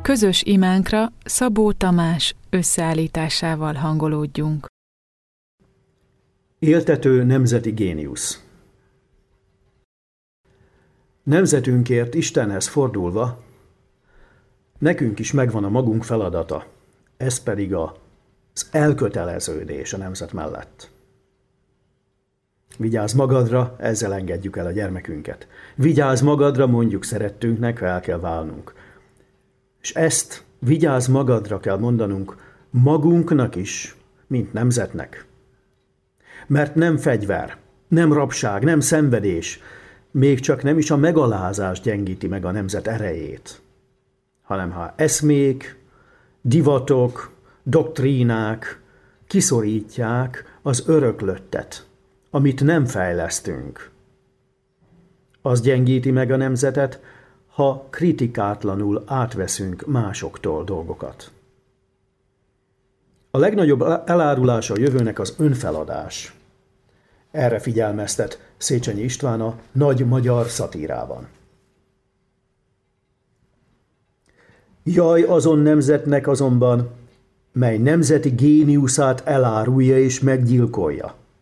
Közös imánkra Szabó Tamás összeállításával hangolódjunk. Éltető nemzeti géniusz. Nemzetünkért Istenhez fordulva, nekünk is megvan a magunk feladata, ez pedig az elköteleződés a nemzet mellett. Vigyázz magadra, ezzel engedjük el a gyermekünket. Vigyázz magadra, mondjuk szerettünknek, ha el kell válnunk. És ezt vigyázz magadra kell mondanunk magunknak is, mint nemzetnek. Mert nem fegyver, nem rabság, nem szenvedés, még csak nem is a megalázás gyengíti meg a nemzet erejét, hanem ha eszmék, divatok, doktrínák kiszorítják az öröklöttet, amit nem fejlesztünk. Az gyengíti meg a nemzetet, ha kritikátlanul átveszünk másoktól dolgokat. A legnagyobb elárulása a jövőnek az önfeladás. Erre figyelmeztet Széchenyi István a Nagy magyar szatírában. Jaj azon nemzetnek azonban, mely nemzeti géniuszát elárulja és meggyilkolja.